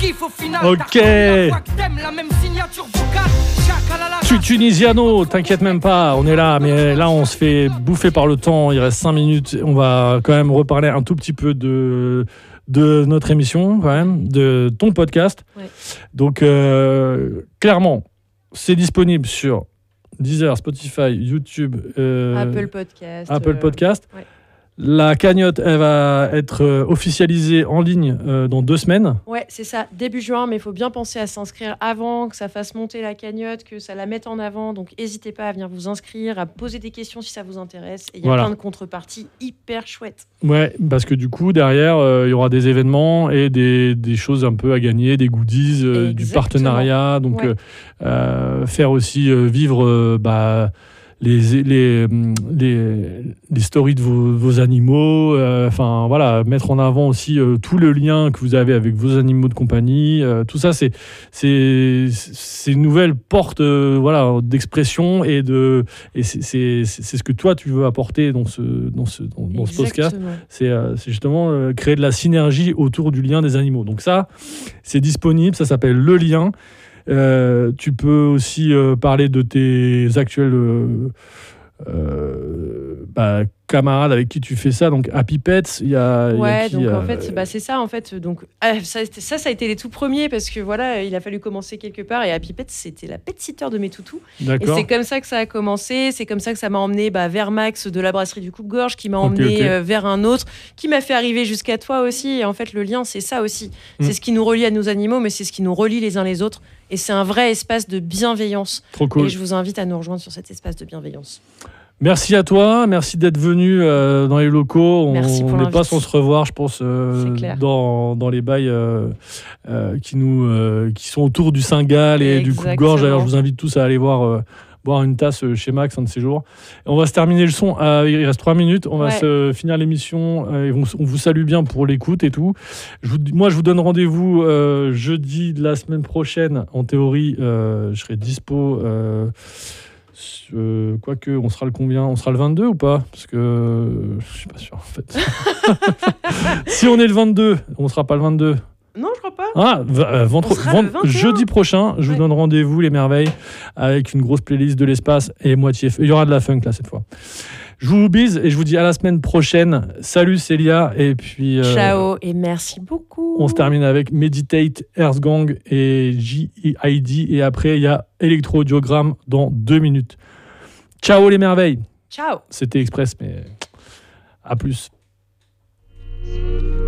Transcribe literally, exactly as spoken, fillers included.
kiff au final. Ok. Tu Tunisiano, t'inquiète même pas, on est là, mais là on se fait bouffer par le temps, il reste cinq minutes, on va quand même reparler un tout petit peu de, de notre émission, quand même, de ton podcast. Ouais. Donc euh, clairement, c'est disponible sur Deezer, Spotify, YouTube, euh, Apple Podcast. Apple euh, Podcast. ouais. La cagnotte, elle va être euh, officialisée en ligne euh, dans deux semaines. Ouais, c'est ça, début juin, mais il faut bien penser à s'inscrire avant, que ça fasse monter la cagnotte, que ça la mette en avant. Donc, n'hésitez pas à venir vous inscrire, à poser des questions si ça vous intéresse. Et il y a Voilà. plein de contreparties hyper chouettes. Ouais, parce que du coup, derrière, euh, il y aura des événements et des, des choses un peu à gagner, des goodies, euh, du Exactement. partenariat. Donc, Ouais. euh, euh, faire aussi euh, vivre euh, bah, les, les, les, les stories de vos, vos animaux. Enfin, euh, voilà, mettre en avant aussi euh, tout le lien que vous avez avec vos animaux de compagnie. Euh, tout ça, c'est, c'est, c'est une nouvelle porte euh, voilà, d'expression et, de, et c'est, c'est, c'est ce que toi, tu veux apporter dans ce, dans ce, dans, dans ce podcast. Exactement. C'est, euh, c'est justement euh, créer de la synergie autour du lien des animaux. Donc ça, c'est disponible, ça s'appelle Le Lien. Euh, tu peux aussi euh, parler de tes actuels euh, euh, bah, camarades avec qui tu fais ça. Donc Happy Pets, il y a, il y a Ouais, qui, donc euh, en fait, bah, c'est ça en fait. Donc ah, ça, ça, ça a été les tout premiers parce que voilà, il a fallu commencer quelque part. Et Happy Pets, c'était la pet-sitter de mes toutous. Et D'accord. c'est comme ça que ça a commencé. C'est comme ça que ça m'a emmené bah, vers Max de la brasserie du Coupe-Gorge, qui m'a emmené Ok, ok. euh, vers un autre, qui m'a fait arriver jusqu'à toi aussi. Et en fait, le lien, c'est ça aussi. Mm. C'est ce qui nous relie à nos animaux, mais c'est ce qui nous relie les uns les autres. Et c'est un vrai espace de bienveillance. Trop cool. Et je vous invite à nous rejoindre sur cet espace de bienveillance. Merci à toi, merci d'être venu euh, dans les locaux. On, Merci pour on est l'invite. pas sans se revoir, je pense, euh, C'est clair. dans, dans les bails euh, euh, qui, nous, euh, qui sont autour du Saint-Gall et du Coupe-Gorge. D'ailleurs, je vous invite tous à aller voir, euh, boire une tasse chez Max un de ces jours. Et on va se terminer le son. Euh, il reste trois minutes. On va Ouais. se finir l'émission. Euh, et on, on vous salue bien pour l'écoute et tout. Je vous, moi, je vous donne rendez-vous euh, jeudi de la semaine prochaine. En théorie, euh, je serai dispo. Euh, Euh, quoique, on sera le combien ? On sera le vingt-deux ou pas ? Parce que euh, je suis pas sûr en fait. Si on est le vingt-deux, on sera pas le vingt-deux. Non, je crois pas. Ah, v- euh, ventre- On sera vent- le vingt et un. jeudi prochain, je Ouais. vous donne rendez-vous les merveilles avec une grosse playlist de l'espace et moitié. Il y aura de la funk là cette fois. Je vous bise et je vous dis à la semaine prochaine. Salut Célia et puis. euh, Ciao et merci beaucoup. On se termine avec Meditate, Earth Gang et J I D et après il y a Electroaudiogramme dans deux minutes. Ciao les merveilles. Ciao. C'était express mais à plus.